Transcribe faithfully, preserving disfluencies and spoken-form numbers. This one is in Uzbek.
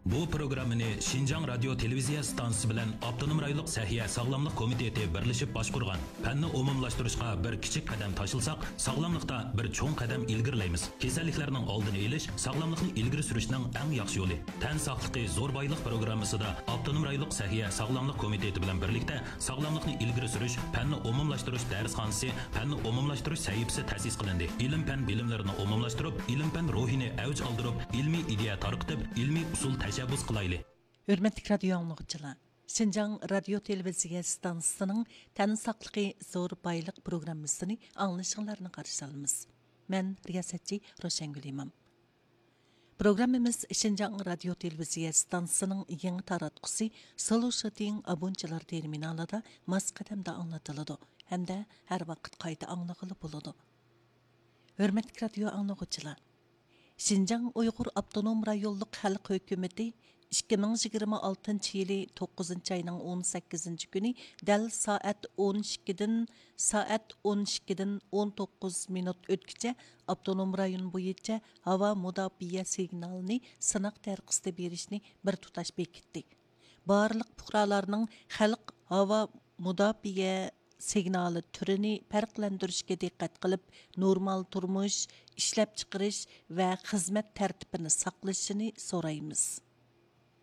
Bu programmani Şinjan Radyo Televiziya stansiyasi bilan Avtonom rayonluq Sahiya Sağlamlıq Komiteti birlashib boshqurgan. Fanni umumlashtirishga bir kichik qadam tashlsak, sog'lomlikda bir cho'ng qadam ilgirlaymiz. Kasalliklarning oldini olish, sog'lomlikni ilgari surishning eng yaxshi yo'li. Tan sog'ligi zo'r boylik programmasida Avtonom rayonluq Sahiya Sağlamlıq Komiteti bilan birlikda sog'lomlikni ilgari surish, fanni umumlashtirish darsxonasi, fanni umumlashtirish sahifasi ta'sis qilindi. Ilm fan bilimlarini umumlashtirib, ilm fan ruhini avj oldirib, ilmiy ideya tarqitib, ilmiy usul tashabbus qilayli. Hürmetli radyo anlıqçılar, Şinjan Radyo Televiziya stansiyasının Tan saqlıqı zor baylık programmasını anlaşıqlarını qarşı alımız. Mən riyasetçi Roşengül İmam. Programımız Şinjan Radyo Televiziya stansiyasının yeni taratqusi Soluşatin abunçılar terminalida mas qadamda anlatılıdı. Hem de her vaqt qayta anlığılı buludu. Hürmetli radyo anlıqçılar, Şinjan Uyghur Avtonom rayonluq xalq hökuməti ikki ming yigirma oltinchi yili to'qqizinchi ayning o'n sakkizinchi kuni dal soat o'n ikkidan soat o'n ikkidan o'n to'qqiz minut o'tkicha Avtonom rayon bo'yicha havo mudofaa signalini sınaq tarqisida berishni bir tutash bekitdi. Barliq fuqarolarning xalq havo mudofaa signali türini farqlantirishga diqqat qilib, normal turmush, ishlab chiqarish va xizmat tartibini saqlashini so'raymiz.